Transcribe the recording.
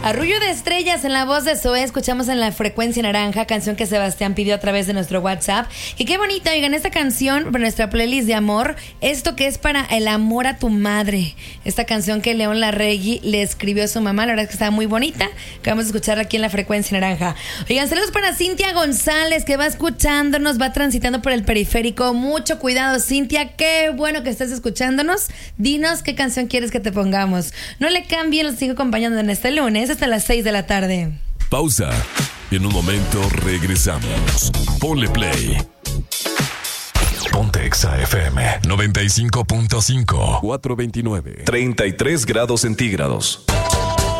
Arrullo de estrellas en la voz de Zoé, escuchamos en la frecuencia naranja, canción que Sebastián pidió a través de nuestro WhatsApp. Y qué bonita, oigan, esta canción para nuestra playlist de amor, esto que es para el amor a tu madre. Esta canción que León Larregui le escribió a su mamá, la verdad es que está muy bonita, que vamos a escucharla aquí en la frecuencia naranja. Oigan, saludos para Cintia González, que va escuchándonos, va transitando por el periférico. Mucho cuidado, Cintia, qué bueno que estés escuchándonos. Dinos qué canción quieres que te pongamos. No le cambien, los sigo acompañando en este lunes hasta las 6 de la tarde. Pausa. En un momento regresamos. Ponle play. Ponte Exa FM 95.5. 429. 33 grados centígrados.